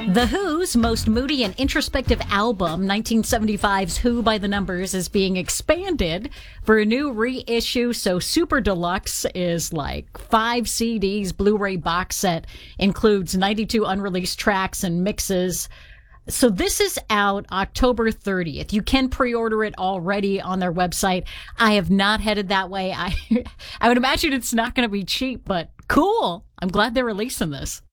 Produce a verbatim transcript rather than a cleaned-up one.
The Who's most moody and introspective album, nineteen seventy-five's Who by the Numbers, is being expanded for a new reissue. So Super Deluxe is like five C Ds, Blu-ray box set, includes ninety-two unreleased tracks and mixes. So this is out October thirtieth. You can pre-order it already on their website. I have not headed that way. I, I would imagine it's not going to be cheap, but cool. I'm glad they're releasing this.